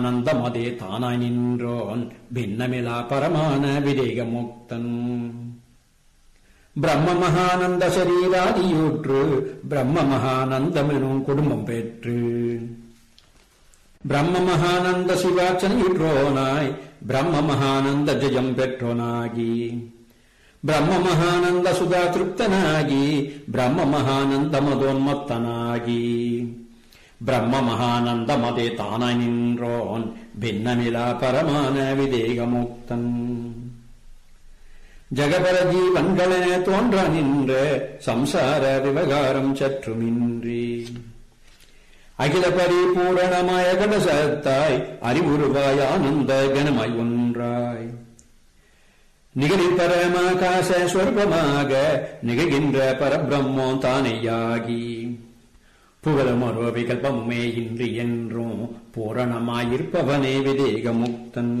ஆனந்தமதே தானாய் நின்றோன் பின்னமிலா பரமான விதேக முக்தன். பிரம்ம மகானந்த சரீராதியூற்று பிரம்ம மகானந்தமெனும் குடும்பம் பெற்று பிரம்ம மகானந்த சிவாச்சனையுற்றோனாய் பிரம்ம மகானந்த ஜெயம் பெற்றோனாகி பிரம்ம மகானந்த சுதா திருப்தனாகி பிரம்ம மகானந்த மதோன்மத்தனாகி பிரம்ம மகானந்த மதே தானாய் நின்றோன் பின்னமிலா பரமான விதேக முக்தன். ஜகபர ஜீவன்களென தோன்ற நின்ற சம்சார விவகாரம் சற்றுமின்றி அகில பரிபூரணமாய கடசத்தாய் அறிவுருவாய் ஆனந்த கணமாய் ஒன்றாய் நிகழி பரமாகாச ஸ்வரூபமாக நிகழ்கின்ற பரபிரம்மோ தானேயாகி புகழமரோ விகல்பமுமே இன்றி என்றும் பூரணமாயிருப்பவனே விதேக முக்தன்.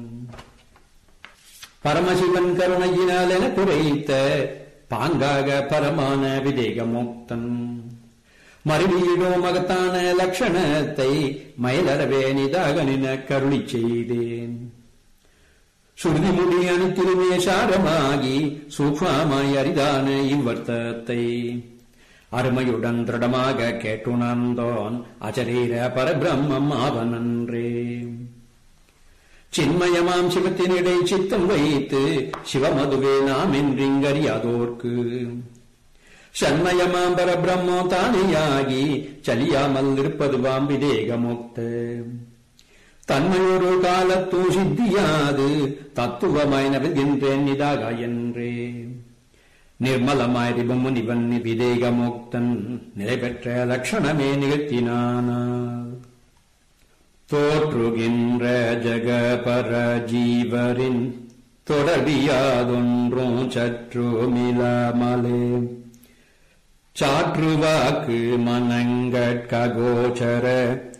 பரமசிவன் கருணையினால் என குறைத்த பாங்காக பரமான விதேக முக்தன். மறுவீடோ மகத்தான லட்சணத்தை மயிலறவே நிதாக நின கருளி செய்தேன். சுருதி முடி அணித்திருமே சாரமாகி சூக்ஷ்மமாய் அரிதான இவ்வர்த்தத்தை அருமையுடன் திருடமாக கேட்டுணர்ந்தோன் அசரீர பரபிரம்மம் ஆவனன்றே. சின்மயமாம் சிவத்தினிடை சித்தம் வைத்து சிவமதுவே நாம் என்றிங்கறியாதோர்க்கு சண்மயமாம் பரபிரம்மோ தானேயாகி சலியாமல் இருப்பதுவாம் விதேக முக்த. தன்மையொரு காலத்தூ சித்தியாது தத்துவமாய் நவிழ்கின்றேன் நிதாக என்றே. நிர்மலமாய் ரிபமுனிவன் விதேக முக்தன் நிலை பெற்ற லட்சணமே நிகழ்த்தினானால் தோற்றுகின்ற ஜகபர ஜீவரின் தொடர்பியாதொன்றும் சற்றுமிலாமலே சாற்றுவாக்கு மனங்கட்கோச்சர